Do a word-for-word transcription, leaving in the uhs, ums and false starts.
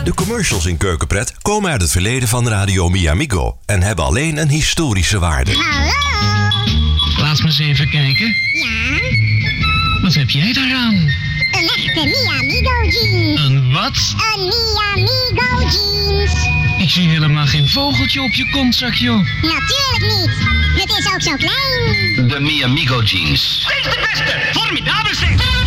De commercials in Keukenpret komen uit het verleden van Radio Mi Amigo en hebben alleen een historische waarde. Hallo? Laat me eens even kijken. Ja? Wat heb jij daaraan? Een echte Mi Amigo jeans. Een wat? Een Mi Amigo jeans. Ik zie helemaal geen vogeltje op je kontzak, joh. Natuurlijk niet. Het is ook zo klein. De Mi Amigo jeans. Dit is de beste! Formidabel zeg!